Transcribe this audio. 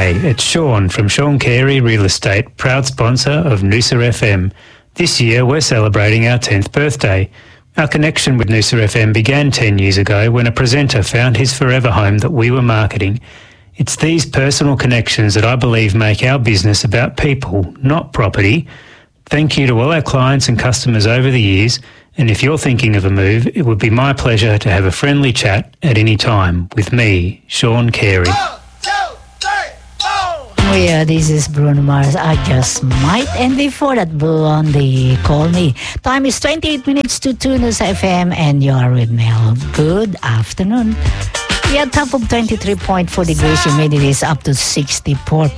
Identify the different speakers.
Speaker 1: G'day, it's Sean from Sean Carey Real Estate, proud sponsor of Noosa FM. This year we're celebrating our 10th birthday. Our connection with Noosa FM began 10 years ago when a presenter found his forever home that we were marketing. It's these personal connections that I believe make our business about people, not property. Thank you to all our clients and customers over the years, and if you're thinking of a move, it would be my pleasure to have a friendly chat at any time with me, Sean Carey.
Speaker 2: Yeah, this is Bruno Mars. I just might. And before that, Blondie Call Me. Time is 28 minutes to 2 Noosa FM, and you are with Mel. Good afternoon. We are top of 23.4 degrees. Humidity is up to 64%.